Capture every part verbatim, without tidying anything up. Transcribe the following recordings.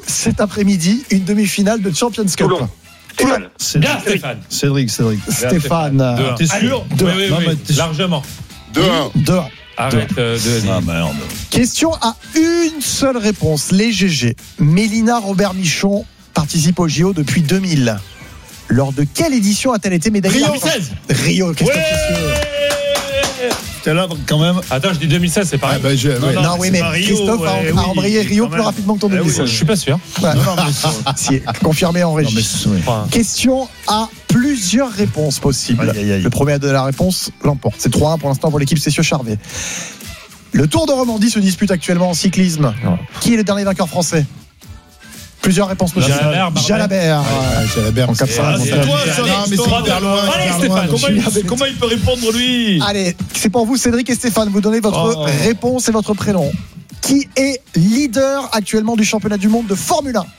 cet après-midi une demi-finale de Champions Cup. Toulon. Stéphane. C'est Bien, Stéphane. Cédric, Cédric. Stéphane. T'es sûr? Oui, oui, Non, oui, mais t'es sûr? largement. deux un. deux un. Arrête euh, de. Ah merde. Question à une seule réponse. Les G G. Mélina Robert-Michon participe au J O depuis deux mille. Lors de quelle édition a-t-elle été médaillée deux mille seize. Rio, Christophe Cessieux. T'es là quand même. Attends, je dis deux mille seize, c'est pareil. Ah, bah, je, ouais. Non, oui, mais Rio, Christophe a, ouais, a oui, embrayé Rio quand plus même. rapidement que ton Eh deux mille seize. oui, Je suis pas sûr. Ouais. Non, non, mais c'est- Si, confirmé en non, régie. mais c'est- oui. Enfin, Question à plusieurs réponses possibles. Aïe, aïe, aïe. Le premier à donner la réponse l'emporte. C'est trois un pour l'instant pour l'équipe Cessieux-Charvet. Le Tour de Romandie se dispute actuellement en cyclisme. Qui est le dernier vainqueur français? Plusieurs réponses possibles. Jalabert, Bardet. Jalabert. Ah, Jalabert, En c'est- quatre cents, ah, mon c'est frère. toi, ça. Allez, Non, mais c'est trois, hyper deux. loin, Allez, hyper Stéphane, loin. comment il, comment il peut répondre, lui? Allez, c'est pour vous Cédric et Stéphane. Vous donnez votre Oh. réponse et votre prénom. Qui est leader actuellement du championnat du monde de Formule un?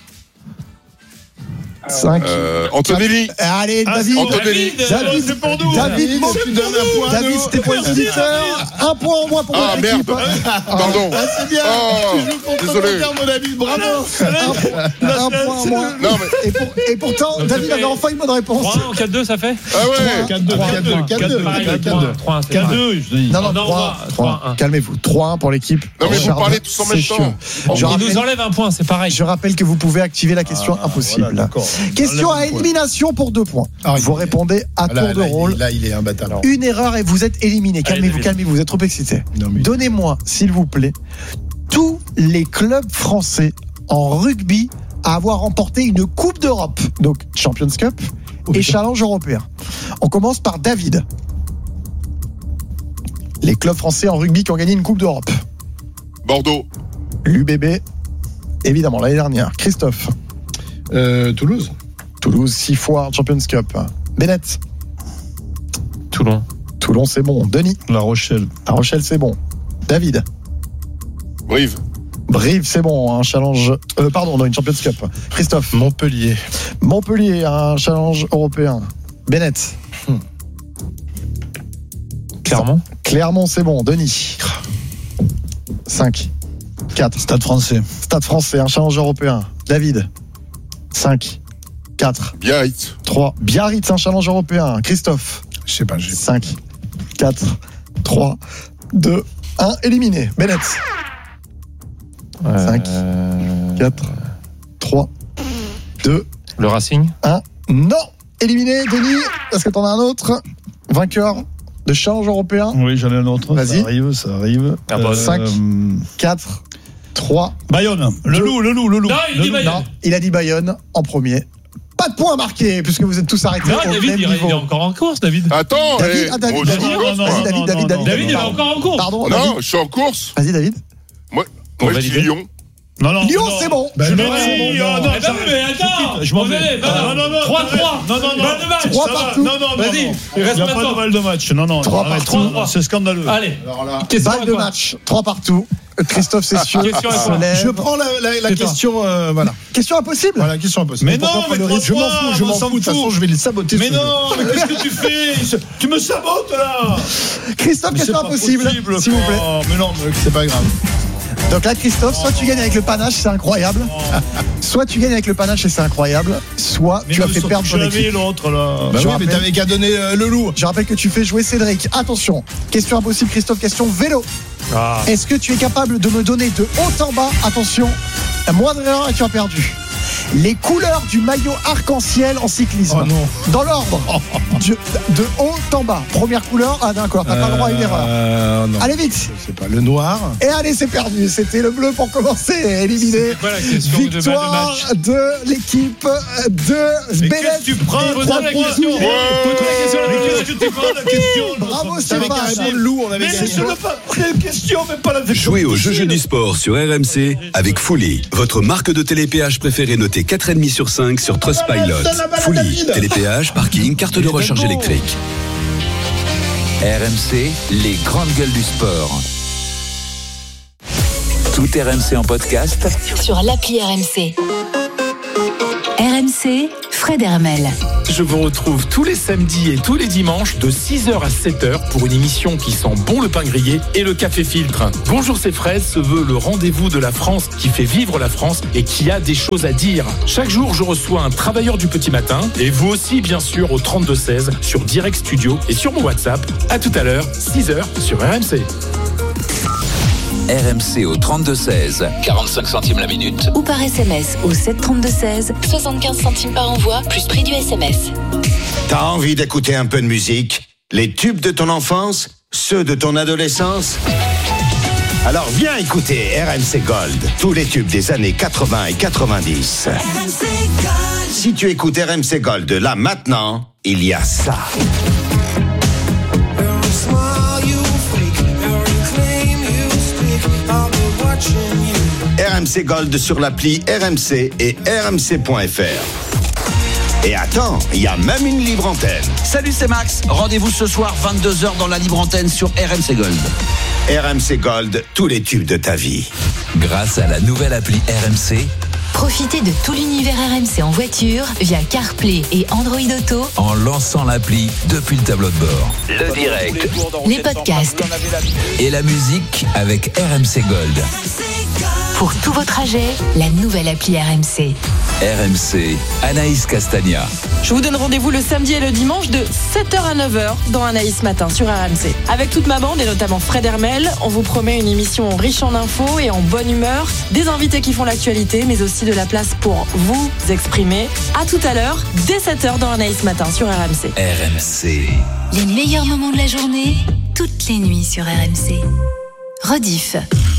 cinq. Euh, Antonelli. Allez, Ah, David. Antonelli. David, c'est pour nous. David, David, tu donnes un point à David, nous. c'était pour les Merci, auditeurs. Un point en moins pour Ah, votre merde. équipe. Pardon. Ah, c'est bien. Oh, Tu joues contre désolé. ton père, mon David. Bravo. Un point en moins. Non, mais. Et, pour- et pourtant, Donc, David ça fait avait enfin une bonne réponse. trois un en quatre deux, ça fait Ah ouais. quatre deux, quatre deux, quatre deux, Pareil, quatre deux. trois un, trois un, c'est quatre pareil. deux, je dis. Non, non, Non, trois un, trois trois un. un. Calmez-vous. trois un pour l'équipe. Non, mais vous Chardin, parlez tous en même Cessieux. temps. Je Il rappelle, nous enlève un point, c'est pareil. je rappelle que vous pouvez activer la question Ah, impossible. voilà, d'accord. Question Enlève à un point. élimination pour deux points. Ah, Vous il- répondez à Là, tour de là, il est- rôle. Là, il est imbattable. Une erreur et vous êtes éliminé. Calmez-vous, David. calmez-vous. Vous êtes trop excité. Non, mais- Donnez-moi, s'il vous plaît, tous les clubs français en rugby à avoir remporté une Coupe d'Europe, donc Champions Cup et Challenge européen. On commence par David. Les clubs français en rugby qui ont gagné une Coupe d'Europe. Bordeaux. L'U B B, évidemment, l'année dernière. Christophe. Euh, Toulouse. Toulouse, six fois en Champions Cup. Bennett. Toulon. Toulon, c'est bon. Denis. La Rochelle. La Rochelle, c'est bon. David. Brive. Brive, c'est bon. Un challenge. Euh, pardon, non, une Champions Cup. Christophe. Montpellier. Montpellier, un challenge européen. Bennett. Clermont. Clermont, c'est bon. Denis. cinq. quatre. Stade français. Stade français, un challenge européen. David. cinq. quatre. Biarritz. trois. Biarritz, un challenge européen. Christophe. Je sais pas, j'ai. cinq. quatre. trois. deux. un. Éliminé. Bennett. cinq. Euh, quatre. trois. deux. Le Racing. un. Non. Éliminé. Denis, est-ce que t'en as un autre? Vainqueur de challenge européen. Oui, j'en ai un autre. Vas-y. Ça arrive, ça arrive. Ah bah, cinq. quatre. trois. Bayonne. Le Deux. loup, le loup, le loup. Non, il Le dit loup. Bayonne. Non, il a dit Bayonne en premier. Pas de point marqué, puisque vous êtes tous arrêtés Non, au David, même il niveau. il est encore en course, David. Attends. David, eh, ah, David, oh, je suis David, en course, non, moi. Vas-y, David, non, David, non, David, non. David, il est Pardon. encore en course. Pardon, Non, David. je suis en course. Vas-y, David. Moi, Bon, moi je validé. dis Lyon. Non, non. Lyon, non. c'est bon. Ben Je non, vais- non, c'est bon. non, Eh non, ben ça- oui, mais attends. Je m'en vais. Allez, Ah, non, non, non. trois trois. Non, non, non. Balle de match. Trois Ça va. partout. Non, non, non. Vas-y, non. il reste Il n'y a pas maintenant. de balle de match. Non, non. Trois arrête, partout. non, c'est scandaleux. Allez. Alors là. Question Balle à de quoi match, trois partout. Christophe Cessieux Question à se quoi lève. Je prends la, la, la C'est toi. question. euh, voilà. Question impossible. Voilà, question impossible. Mais pourquoi prendre le risque je m'en fous, je m'en fous. De toute façon, je vais les saboter. Mais ce jeu. Mais qu'est-ce que tu fais? Tu me sabotes là. Christophe, Mais c'est question pas impossible, possible, s'il vous plaît. Oh, mais non, mais c'est pas grave. Donc là, Christophe, soit tu gagnes avec le panache, c'est incroyable. Soit tu gagnes avec le panache et c'est incroyable. Soit Mais tu as nous, fait surtout perdre ton jamais équipe. l'autre là. Je Bah oui, mais rappelle- t'avais qu'à donner euh, le loup. Je rappelle que tu fais jouer Cédric. Attention, question impossible, Christophe, question vélo. Ah. Est-ce que tu es capable de me donner de haut en bas, attention, moindre erreur et tu as perdu, les couleurs du maillot arc-en-ciel en cyclisme? Oh non. Dans l'ordre, de, de haut en bas. Première couleur, ah d'accord, t'as pas le droit à une erreur. Euh, non. Allez vite. Je sais pas. Le noir. Et allez, c'est perdu. C'était le bleu pour commencer. Éliminé. C'est quoi la question de balle de Victoire match? de l'équipe de Bennett. tu prends Pose trois la points? question. Ouais. Pose la question. Mais qu'est-ce que tu prends la question? Bravo, T'avais qu'à Stéphane. répondre loup, on avait Mais gagné. c'est le pas la question, mais pas la Jouez au jeu du sport sur R M C avec Fully, votre marque de télépéage préférée notée quatre virgule cinq sur cinq sur Trustpilot. Fully, télépéage, parking, carte de recharge électrique. R M C, les grandes gueules du sport. Tout R M C en podcast sur l'appli R M C. R M C, Fred Hermel. Je vous retrouve tous les samedis et tous les dimanches de six heures à sept heures pour une émission qui sent bon le pain grillé et le café filtre. Bonjour, c'est Fred se veut le rendez-vous de la France qui fait vivre la France et qui a des choses à dire. Chaque jour, je reçois un travailleur du petit matin et vous aussi, bien sûr, au trente-deux seize sur Direct Studio et sur mon WhatsApp. À tout à l'heure, six heures sur R M C. R M C au trente-deux seize, quarante-cinq centimes la minute. Ou par S M S au sept trente-deux seize, soixante-quinze centimes par envoi, plus prix du S M S. T'as envie d'écouter un peu de musique? Les tubes de ton enfance? Ceux de ton adolescence? Alors viens écouter R M C Gold, tous les tubes des années quatre-vingts et quatre-vingt-dix. R M C Gold. Si tu écoutes R M C Gold là maintenant, il y a ça. R M C Gold sur l'appli R M C et R M C point F R. Et attends, il y a même une libre antenne. Salut, c'est Max. Rendez-vous ce soir vingt-deux heures dans la libre antenne sur R M C Gold. R M C Gold, tous les tubes de ta vie. Grâce à la nouvelle appli R M C, profitez de tout l'univers R M C en voiture via CarPlay et Android Auto en lançant l'appli depuis le tableau de bord. Le direct, les podcasts et la musique avec R M C Gold. Pour tous vos trajets, la nouvelle appli R M C. R M C, Anaïs Castagna. Je vous donne rendez-vous le samedi et le dimanche de sept heures à neuf heures dans Anaïs Matin sur R M C. Avec toute ma bande et notamment Fred Hermel, on vous promet une émission riche en infos et en bonne humeur, des invités qui font l'actualité, mais aussi de la place pour vous exprimer. À tout à l'heure, dès sept heures dans Anaïs Matin sur R M C. R M C. Les meilleurs moments de la journée, toutes les nuits sur R M C. Rediff.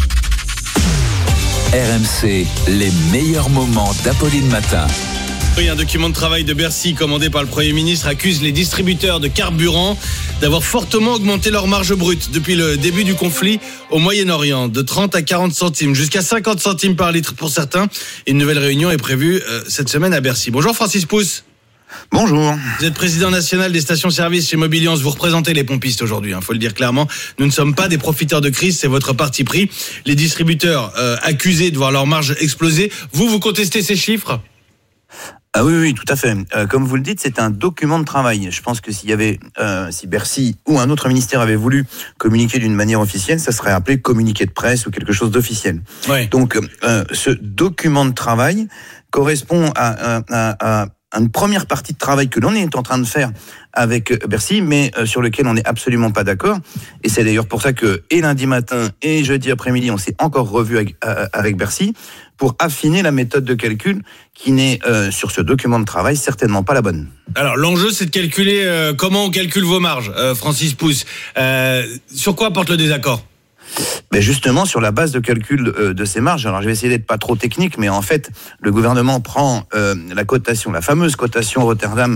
R M C, les meilleurs moments d'Apolline Matin. Oui, un document de travail de Bercy commandé par le Premier ministre accuse les distributeurs de carburant d'avoir fortement augmenté leur marge brute depuis le début du conflit au Moyen-Orient, de trente à quarante centimes, jusqu'à cinquante centimes par litre pour certains. Une nouvelle réunion est prévue euh, cette semaine à Bercy. Bonjour Francis Pousse. Bonjour. Vous êtes président national des stations-service chez Mobiliance. Vous représentez les pompistes aujourd'hui, il hein, faut le dire clairement. Nous ne sommes pas des profiteurs de crise, c'est votre parti pris. Les distributeurs euh, accusés de voir leur marge exploser. Vous, vous contestez ces chiffres ? Ah oui, oui, tout à fait. Euh, comme vous le dites, c'est un document de travail. Je pense que s'il y avait, euh, si Bercy ou un autre ministère avait voulu communiquer d'une manière officielle, ça serait appelé communiqué de presse ou quelque chose d'officiel. Ouais. Donc, euh, ce document de travail correspond à, à, à, à une première partie de travail que l'on est en train de faire avec Bercy, mais euh, sur lequel on n'est absolument pas d'accord. Et c'est d'ailleurs pour ça que, et lundi matin et jeudi après-midi, on s'est encore revu avec, euh, avec Bercy pour affiner la méthode de calcul qui n'est, euh, sur ce document de travail, certainement pas la bonne. Alors, l'enjeu, c'est de calculer euh, comment on calcule vos marges, euh, Francis Pousse. Euh, sur quoi porte le désaccord ? Ben justement, sur la base de calcul euh, de ces marges. Alors, je vais essayer d'être pas trop technique, mais en fait, le gouvernement prend euh, la cotation, la fameuse cotation Rotterdam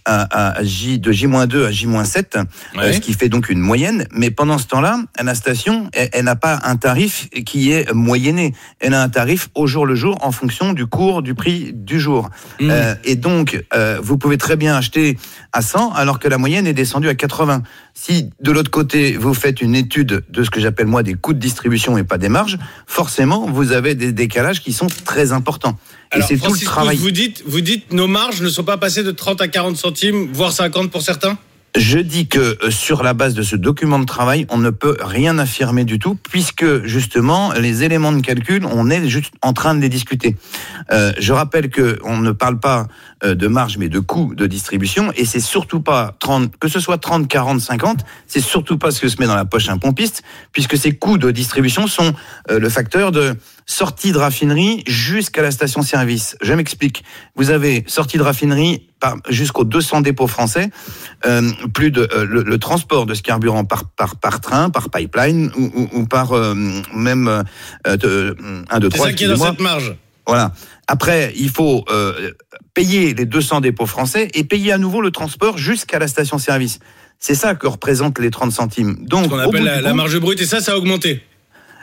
à, à J, de J moins deux à J moins sept, ouais. euh, ce qui fait donc une moyenne. Mais pendant ce temps-là, la station, elle, elle n'a pas un tarif qui est moyenné. Elle a un tarif au jour le jour en fonction du cours du prix du jour. Mmh. Euh, et donc, euh, vous pouvez très bien acheter à cent alors que la moyenne est descendue à quatre-vingts. Si de l'autre côté, vous faites une étude de ce que j'appelle moi des coûts de distribution et pas des marges, forcément, vous avez des décalages qui sont très importants. Alors, et c'est Francis, tout le travail. Vous dites, vous dites, nos marges ne sont pas passées de trente à quarante centimes, voire cinquante pour certains ? Je dis que euh, sur la base de ce document de travail, on ne peut rien affirmer du tout, puisque justement, les éléments de calcul, on est juste en train de les discuter. Euh, je rappelle que on ne parle pas euh, de marge, mais de coût de distribution, et c'est surtout pas trente, que ce soit trente, quarante, cinquante, c'est surtout pas ce que se met dans la poche un pompiste, puisque ces coûts de distribution sont euh, le facteur de sortie de raffinerie jusqu'à la station-service. Je m'explique. Vous avez sortie de raffinerie par, jusqu'aux deux cents dépôts français, euh, plus de euh, le, le transport de ce carburant par par par train, par pipeline ou, ou, ou par euh, même euh, de, un, deux, trois. C'est ça qui est dans cette marge. Voilà. Après, il faut euh, payer les deux cents dépôts français et payer à nouveau le transport jusqu'à la station-service. C'est ça que représentent les trente centimes. Donc, ce qu'on appelle la, la marge brute, et ça, ça a augmenté.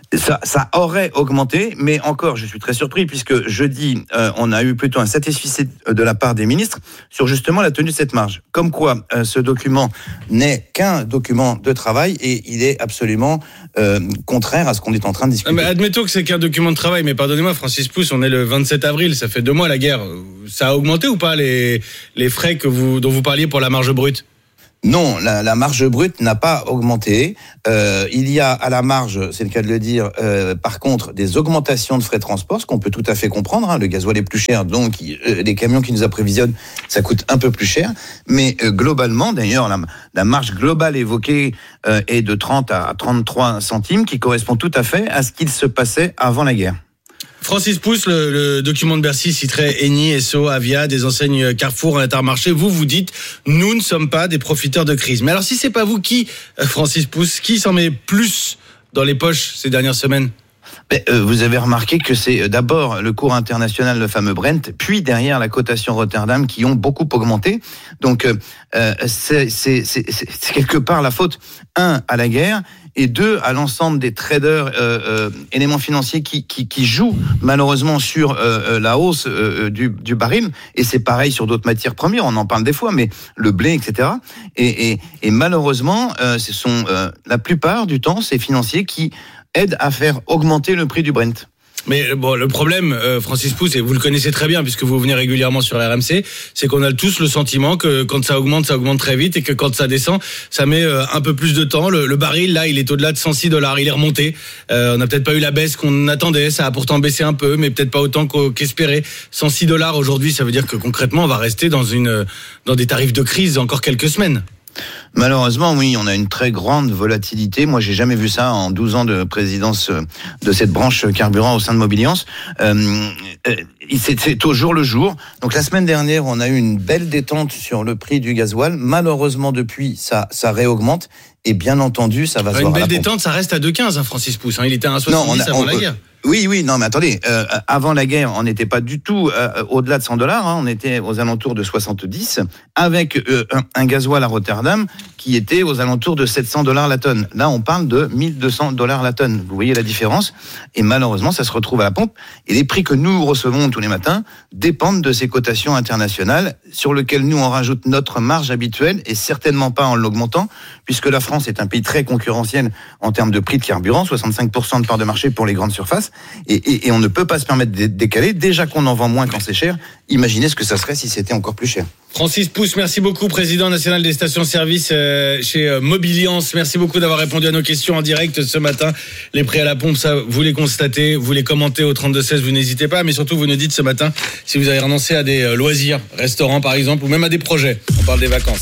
Ça, ça aurait augmenté, mais encore, je suis très surpris puisque jeudi, euh, on a eu plutôt un satisfait de la part des ministres sur justement la tenue de cette marge. Comme quoi, euh, ce document n'est qu'un document de travail et il est absolument euh, contraire à ce qu'on est en train de discuter. Mais admettons que c'est qu'un document de travail, mais pardonnez-moi, Francis Pousse, on est le vingt-sept avril, ça fait deux mois la guerre. Ça a augmenté ou pas les les frais que vous dont vous parliez pour la marge brute? Non, la, la marge brute n'a pas augmenté. Euh, il y a à la marge, c'est le cas de le dire, euh, par contre, des augmentations de frais de transport, ce qu'on peut tout à fait comprendre. Hein. Le gasoil est plus cher, donc euh, les camions qui nous approvisionnent, ça coûte un peu plus cher. Mais euh, globalement, d'ailleurs, la, la marge globale évoquée euh, est de trente à trente-trois centimes, qui correspond tout à fait à ce qu'il se passait avant la guerre. Francis Pousse, le, le document de Bercy citerait Eni, Esso, Avia, des enseignes Carrefour, Intermarché. Vous, vous dites, nous ne sommes pas des profiteurs de crise. Mais alors, si c'est pas vous, qui, Francis Pousse, qui s'en met plus dans les poches ces dernières semaines? Mais, euh, vous avez remarqué que c'est d'abord le cours international, le fameux Brent, puis derrière la cotation Rotterdam qui ont beaucoup augmenté. Donc, euh, c'est, c'est, c'est, c'est quelque part la faute, un, à la guerre, et deux, à l'ensemble des traders, euh, euh, éléments financiers qui, qui, qui jouent malheureusement sur euh, la hausse euh, du, du baril. Et c'est pareil sur d'autres matières premières, on en parle des fois, mais le blé, et cetera. Et, et, et malheureusement, euh, ce sont euh, la plupart du temps ces financiers qui aident à faire augmenter le prix du Brent. Mais bon, le problème, euh, Francis Pousse, et vous le connaissez très bien puisque vous venez régulièrement sur R M C, c'est qu'on a tous le sentiment que quand ça augmente, ça augmente très vite et que quand ça descend, ça met euh, un peu plus de temps. Le, le baril, là, il est au-delà de cent six dollars, il est remonté. Euh, on n'a peut-être pas eu la baisse qu'on attendait, ça a pourtant baissé un peu, mais peut-être pas autant qu'espéré. cent six dollars aujourd'hui, ça veut dire que concrètement, on va rester dans une dans des tarifs de crise encore quelques semaines. Malheureusement, oui, on a une très grande volatilité. Moi, j'ai jamais vu ça en douze ans de présidence de cette branche carburant au sein de Mobiliance. Euh, c'est, c'est au jour le jour. Donc, la semaine dernière, on a eu une belle détente sur le prix du gasoil. Malheureusement, depuis, ça, ça réaugmente. Et bien entendu, ça va se voir à la pompe. Une belle détente, ça reste à deux quinze, hein, Francis Pousse. Hein. Il était à un soixante-dix avant on, la guerre. Oui, oui, non, mais attendez, euh, avant la guerre, on n'était pas du tout euh, au-delà de cent dollars, hein, on était aux alentours de soixante-dix, avec euh, un, un gasoil à Rotterdam qui était aux alentours de sept cents dollars la tonne. Là, on parle de mille deux cents dollars la tonne. Vous voyez la différence? Et malheureusement, ça se retrouve à la pompe. Et les prix que nous recevons tous les matins dépendent de ces cotations internationales sur lesquelles nous, on rajoute notre marge habituelle et certainement pas en l'augmentant, puisque la France est un pays très concurrentiel en termes de prix de carburant, soixante-cinq pour cent de part de marché pour les grandes surfaces. Et, et, et on ne peut pas se permettre de décaler. Déjà qu'on en vend moins quand c'est cher, imaginez ce que ça serait si c'était encore plus cher. Francis Pousse, merci beaucoup, président national des stations-service euh, chez euh, Mobiliance. Merci beaucoup d'avoir répondu à nos questions en direct ce matin. Les prix à la pompe, ça, vous les constatez, vous les commentez au trente-deux seize, vous n'hésitez pas. Mais surtout, vous nous dites ce matin si vous avez renoncé à des euh, loisirs, restaurants par exemple, ou même à des projets. On parle des vacances.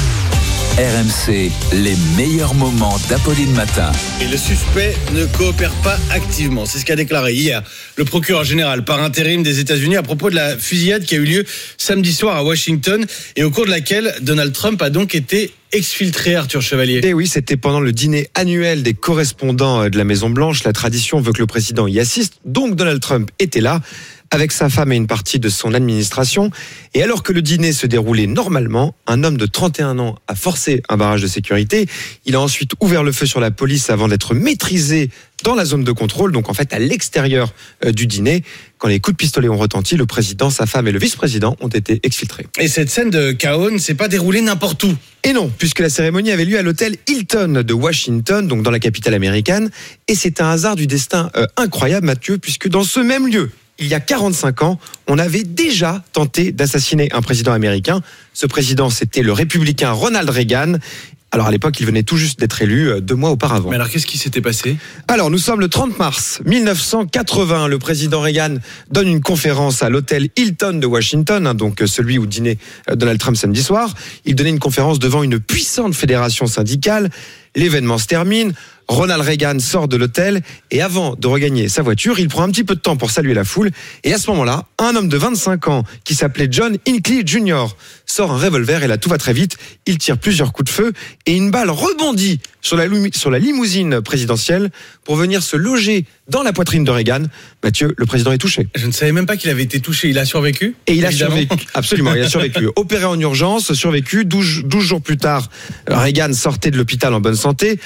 R M C, les meilleurs moments d'Apolline Matin. Et le suspect ne coopère pas activement. C'est ce qu'a déclaré hier le procureur général par intérim des États-Unis à propos de la fusillade qui a eu lieu samedi soir à Washington et au cours de laquelle Donald Trump a donc été exfiltré, Arthur Chevalier. Et oui, c'était pendant le dîner annuel des correspondants de la Maison-Blanche. La tradition veut que le président y assiste, donc Donald Trump était là, avec sa femme et une partie de son administration. Et alors que le dîner se déroulait normalement, un homme de trente et un ans a forcé un barrage de sécurité. Il a ensuite ouvert le feu sur la police avant d'être maîtrisé dans la zone de contrôle, donc en fait à l'extérieur euh, du dîner. Quand les coups de pistolet ont retenti, le président, sa femme et le vice-président ont été exfiltrés. Et cette scène de chaos ne s'est pas déroulée n'importe où. Et non, puisque la cérémonie avait lieu à l'hôtel Hilton de Washington, donc dans la capitale américaine. Et c'est un hasard du destin euh, incroyable, Mathieu, puisque dans ce même lieu, il y a quarante-cinq ans, on avait déjà tenté d'assassiner un président américain. Ce président, c'était le républicain Ronald Reagan. Alors à l'époque, il venait tout juste d'être élu deux mois auparavant. Mais alors qu'est-ce qui s'était passé ? Alors nous sommes le trente mars mille neuf cent quatre-vingts. Le président Reagan donne une conférence à l'hôtel Hilton de Washington, hein, donc celui où dînait Donald Trump samedi soir. Il donnait une conférence devant une puissante fédération syndicale. L'événement se termine. Ronald Reagan sort de l'hôtel et avant de regagner sa voiture, il prend un petit peu de temps pour saluer la foule. Et à ce moment-là, un homme de vingt-cinq ans qui s'appelait John Hinckley junior sort un revolver et là tout va très vite. Il tire plusieurs coups de feu et une balle rebondit sur la, sur la limousine présidentielle pour venir se loger dans la poitrine de Reagan. Mathieu, le président est touché. Je ne savais même pas qu'il avait été touché. Il a survécu ? Et il a évidemment. survécu. Absolument, il a survécu. Opéré en urgence, survécu. douze jours plus tard, Reagan sortait de l'hôpital en bonne santé.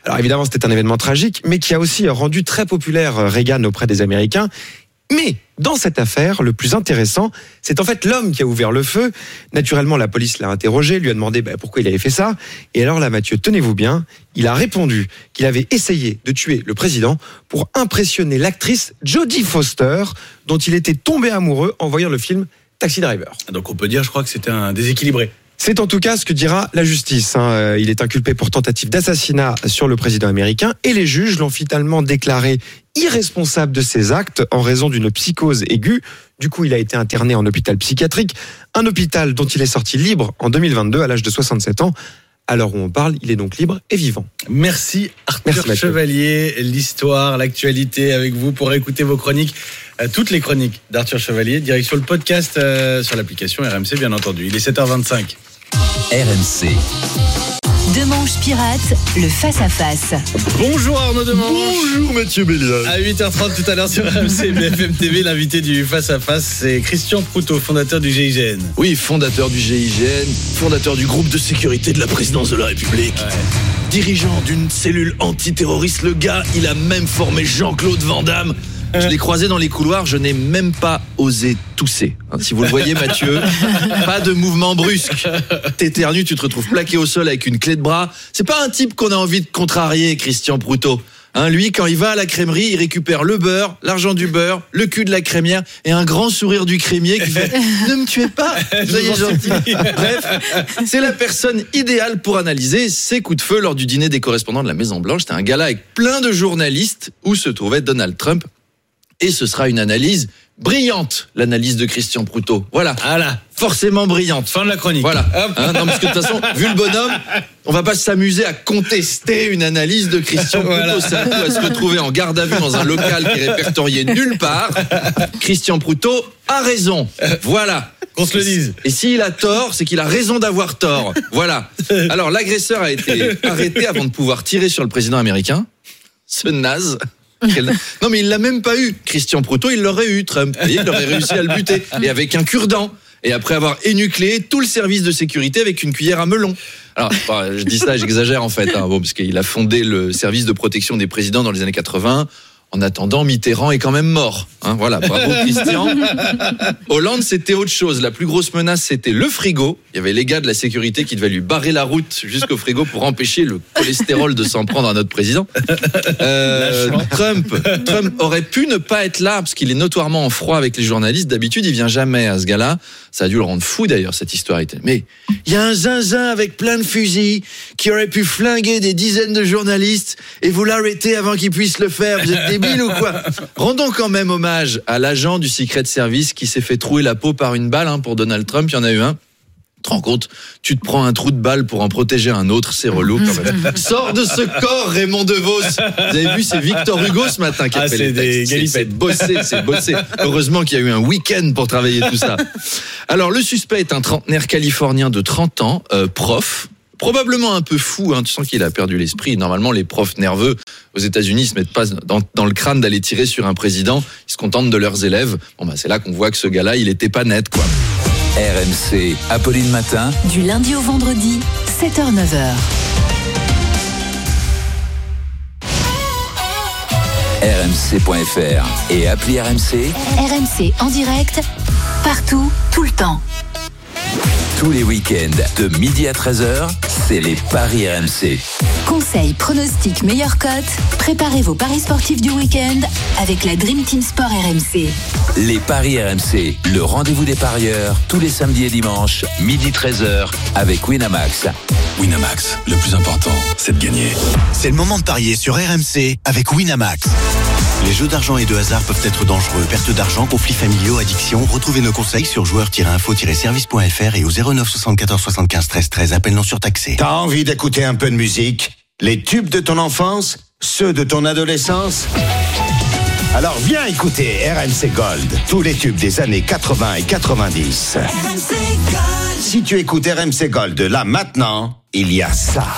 Alors évidemment, c'était un événement tragique, mais qui a aussi rendu très populaire Reagan auprès des Américains. Mais dans cette affaire, le plus intéressant, c'est en fait l'homme qui a ouvert le feu. Naturellement, la police l'a interrogé, lui a demandé bah, pourquoi il avait fait ça. Et alors là, Mathieu, tenez-vous bien, il a répondu qu'il avait essayé de tuer le président pour impressionner l'actrice Jodie Foster, dont il était tombé amoureux en voyant le film Taxi Driver. Donc on peut dire, je crois que c'était un déséquilibré. C'est en tout cas ce que dira la justice. Hein. Il est inculpé pour tentative d'assassinat sur le président américain et les juges l'ont finalement déclaré irresponsable de ses actes en raison d'une psychose aiguë. Du coup, il a été interné en hôpital psychiatrique, un hôpital dont il est sorti libre en deux mille vingt-deux à l'âge de soixante-sept ans. À l'heure où on parle, il est donc libre et vivant. Merci Arthur Merci, Chevalier. L'histoire, l'actualité avec vous pour écouter vos chroniques. Euh, toutes les chroniques d'Arthur Chevalier, direction le podcast euh, sur l'application R M C bien entendu. Il est sept heures vingt-cinq. R M C. Demanche Pirate, le face-à-face. Bonjour Arnaud Demanche. Bonjour Mathieu Béliard. À huit heures trente tout à l'heure sur R M C B F M T V, l'invité du face-à-face, c'est Christian Proutot, fondateur du G I G N. Oui, fondateur du G I G N, fondateur du groupe de sécurité de la présidence de la République. Ouais. Dirigeant d'une cellule antiterroriste, le gars, il a même formé Jean-Claude Van Damme. Je l'ai croisé dans les couloirs, je n'ai même pas osé tousser. Si vous le voyez, Mathieu, pas de mouvement brusque. T'éternues, tu te retrouves plaqué au sol avec une clé de bras. C'est pas un type qu'on a envie de contrarier, Christian Proutot. Hein, lui, quand il va à la crèmerie, il récupère le beurre, l'argent du beurre, le cul de la crémière et un grand sourire du crémier qui fait « Ne me tuez pas, soyez gentil ». Bref, c'est la personne idéale pour analyser ses coups de feu lors du dîner des correspondants de la Maison-Blanche. C'était un gala avec plein de journalistes où se trouvait Donald Trump. Et ce sera une analyse brillante, l'analyse de Christian Proutot. Voilà. Voilà. Forcément brillante. Fin de la chronique. Voilà. Hein, non, parce que de toute façon, vu le bonhomme, on va pas s'amuser à contester une analyse de Christian Proutot. Voilà. C'est un coup à se retrouver en garde à vue dans un local qui est répertorié nulle part. Christian Proutot a raison. Voilà. Qu'on se le dise. Et s'il a tort, c'est qu'il a raison d'avoir tort. Voilà. Alors, l'agresseur a été arrêté avant de pouvoir tirer sur le président américain. Ce naze. Non mais il l'a même pas eu. Christian Proutot, il l'aurait eu, Trump. Et il aurait réussi à le buter. Et avec un cure-dent. Et après avoir énucléé tout le service de sécurité avec une cuillère à melon. Alors, bah, je dis ça, j'exagère en fait. Hein, bon, parce qu'il a fondé le service de protection des présidents dans les années quatre-vingts. En attendant, Mitterrand est quand même mort. Hein, voilà, bravo Christian. Hollande, c'était autre chose. La plus grosse menace, c'était le frigo. Il y avait les gars de la sécurité qui devaient lui barrer la route jusqu'au frigo pour empêcher le cholestérol de s'en prendre à notre président. Euh, Trump, Trump aurait pu ne pas être là parce qu'il est notoirement en froid avec les journalistes. D'habitude, il vient jamais à ce gars-là. Ça a dû le rendre fou d'ailleurs, cette histoire. Mais il y a un zinzin avec plein de fusils qui aurait pu flinguer des dizaines de journalistes et vous l'arrêtez avant qu'il puisse le faire. Vous êtes débile ou quoi? Rendons quand même hommage à l'agent du Secret Service qui s'est fait trouer la peau par une balle. Hein, pour Donald Trump, il y en a eu un. Tu te rends compte, tu te prends un trou de balle pour en protéger un autre, c'est relou quand même. Sors de ce corps, Raymond DeVos. Vous avez vu, c'est Victor Hugo ce matin qui a ah, fait les textes. C'est, c'est bossé, c'est bossé. Heureusement qu'il y a eu un week-end pour travailler tout ça. Alors, le suspect est un trentenaire californien de trente ans, euh, prof. Probablement un peu fou, hein, tu sens qu'il a perdu l'esprit. Normalement, les profs nerveux aux États-Unis ils se mettent pas dans, dans le crâne d'aller tirer sur un président. Ils se contentent de leurs élèves. Bon, bah, c'est là qu'on voit que ce gars-là, il était pas net, quoi. R M C, Apolline Matin. Du lundi au vendredi, sept heures neuf heures. R M C point F R et appli R M C. R M C en direct, partout, tout le temps. Tous les week-ends, de midi à treize heures, c'est les Paris R M C. Conseils, pronostics, meilleures cotes. Préparez vos paris sportifs du week-end avec la Dream Team Sport R M C. Les Paris R M C, le rendez-vous des parieurs, tous les samedis et dimanches, midi treize heures, avec Winamax. Winamax, le plus important, c'est de gagner. C'est le moment de parier sur R M C avec Winamax. Les jeux d'argent et de hasard peuvent être dangereux. Perte d'argent, conflits familiaux, addiction. Retrouvez nos conseils sur joueurs tiret info tiret service point F R et au zéro neuf soixante-quatorze soixante-quinze treize treize. Appel non surtaxé. T'as envie d'écouter un peu de musique? Les tubes de ton enfance? Ceux de ton adolescence? Alors viens écouter R M C Gold. Tous les tubes des années quatre-vingts et quatre-vingt-dix. R M C Gold. Si tu écoutes R M C Gold là maintenant, il y a ça.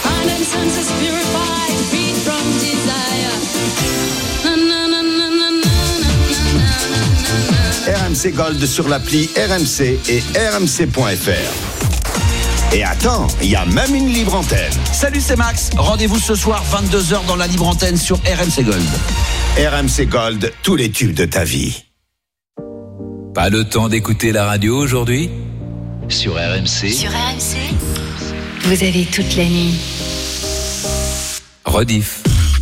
R M C Gold sur l'appli R M C et R M C point F R. Et attends, il y a même une libre antenne. Salut, c'est Max. Rendez-vous ce soir, vingt-deux heures dans la libre antenne sur R M C Gold. R M C Gold, tous les tubes de ta vie. Pas le temps d'écouter la radio aujourd'hui ? Sur R M C. Sur R M C, vous avez toute la nuit. Rediff.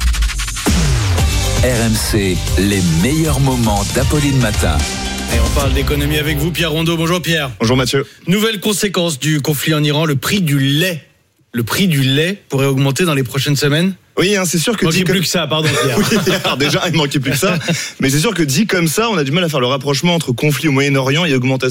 R M C, les meilleurs moments d'Apolline Matin. Et on parle d'économie avec vous, Pierre Rondeau. Bonjour Pierre. Bonjour Mathieu. Nouvelle conséquence du conflit en Iran, le prix du lait. Le prix du lait pourrait augmenter dans les prochaines semaines. Oui, hein, c'est sûr que il manquait dit plus comme... que ça, pardon Pierre. Oui, alors déjà, il manquait plus que ça. Mais c'est sûr que dit comme ça, on a du mal à faire le rapprochement entre conflit au Moyen-Orient et augmentation